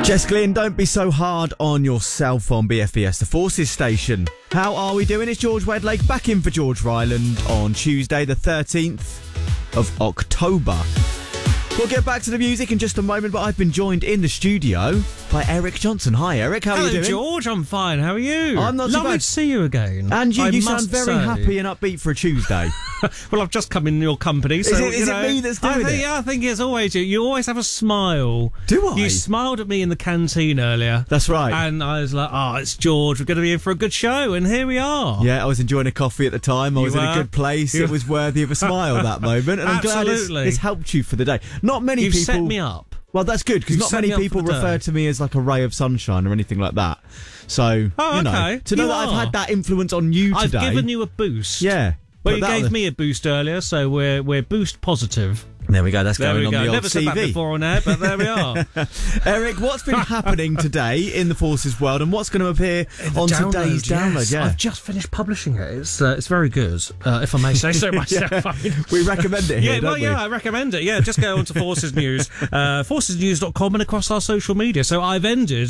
Jess Glynn, don't be so hard on yourself on BFBS, the Forces station. How are we doing? It's George Wedlake back in for George Ryland on Tuesday, the 13th of October. We'll get back to the music in just a moment, but I've been joined in the studio by Eric Johnson. Hi, Eric. How are you doing? Hello, George. I'm fine. How are you? I'm not too Lovely bad. to see you again. And you, I you sound must very say. happy and upbeat for a Tuesday. Well, I've just come in your company. So, Is it me that's doing it? Yeah, I think it's always you. You always have a smile. Do I? You smiled at me in the canteen earlier. That's right. And I was like, it's George. We're going to be in for a good show. And here we are. Yeah, I was enjoying a coffee at the time. I was in a were? good place. It was worthy of a smile that moment. And I'm glad it's helped you for the day. Not many You've people... set me up. Well, that's good, because not many people refer to me as like a ray of sunshine or anything like that. So, you know, okay. to know that I've had that influence on you today... I've given you a boost. Yeah. Well, you gave me a boost earlier, so we're boost positive. There we go, that's There going we on go. the old Never said CV. that before on air, but there we are. Eric, what's been happening today in the Forces world, and what's going to appear on today's download? Yes. Yeah. I've just finished publishing it. It's very good, if I may say so myself. Yeah. I mean, We recommend it here, don't we? I recommend it. Yeah, just go on to Forces News, forcesnews.com, and across our social media. So I've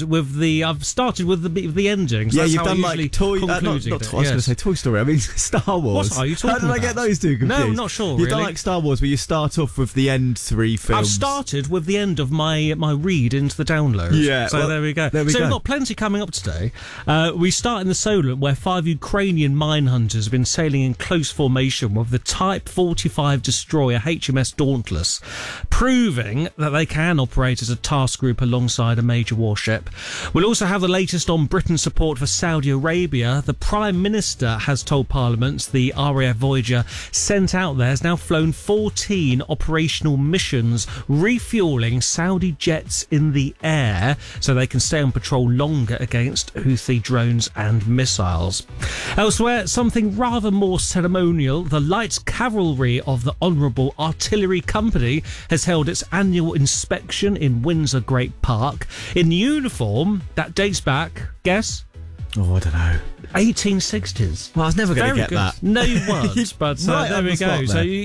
started with the ending. So Yeah, that's you've how I done usually like Toy... conclude not it. I was going to say Toy Story, I mean Star Wars. What are you talking How did I get about? those two confused? No, I'm not sure, You've done really. like Star Wars, where you start off with the end three films. I've started with the end of my read into the download. Yeah, So well, there we go. there we so go. we've got plenty coming up today. We start in the Solent, where 5 Ukrainian mine hunters have been sailing in close formation with the Type 45 destroyer HMS Dauntless, proving that they can operate as a task group alongside a major warship. We'll also have the latest on Britain's support for Saudi Arabia. The Prime Minister has told Parliament the RAF Voyager sent out there has now flown 14 operational missions, refuelling Saudi jets in the air so they can stay on patrol longer against Houthi drones and missiles. Elsewhere, something rather more ceremonial, the Light Cavalry of the Honourable Artillery Company has held its annual inspection in Windsor Great Park in uniform that dates back, guess? Oh, I don't know. 1860s. Well, I was never going to Very get good. that. No, you weren't. But Right there on we the go. spot So there. you